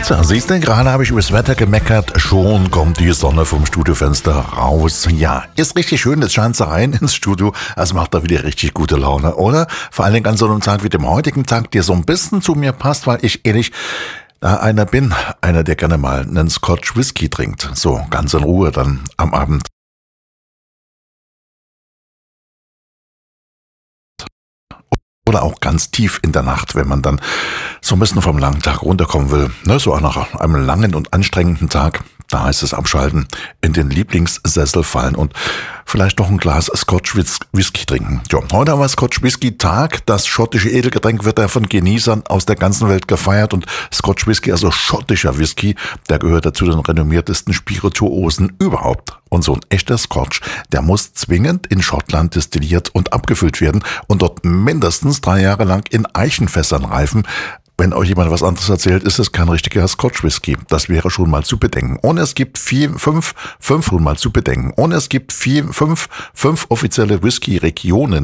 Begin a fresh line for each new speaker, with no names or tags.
So, siehst du, gerade habe ich übers Wetter gemeckert. Schon kommt die Sonne vom Studiofenster raus. Ja, ist richtig schön, es scheint so rein ins Studio. Also macht da wieder richtig gute Laune, oder? Vor allen Dingen an so einem Tag wie dem heutigen Tag, der so ein bisschen zu mir passt, weil ich ehrlich einer bin. Einer, der gerne mal einen Scotch Whisky trinkt. So, ganz in Ruhe dann am Abend. Oder auch ganz tief in der Nacht, wenn man dann so ein bisschen vom langen Tag runterkommen will. Ne, so auch nach einem langen und anstrengenden Tag. Da heißt es abschalten, in den Lieblingssessel fallen und vielleicht noch ein Glas Scotch Whisky trinken. Ja, heute haben wir Scotch Whisky Tag. Das schottische Edelgetränk wird da von Genießern aus der ganzen Welt gefeiert und Scotch Whisky, also schottischer Whisky, der gehört dazu den renommiertesten Spirituosen überhaupt. Und so ein echter Scotch, der muss zwingend in Schottland destilliert und abgefüllt werden und dort mindestens 3 Jahre lang in Eichenfässern reifen. Wenn euch jemand was anderes erzählt, ist es kein richtiger Scotch Whisky. Das wäre schon mal zu bedenken. Und es gibt fünf offizielle Whisky-Regionen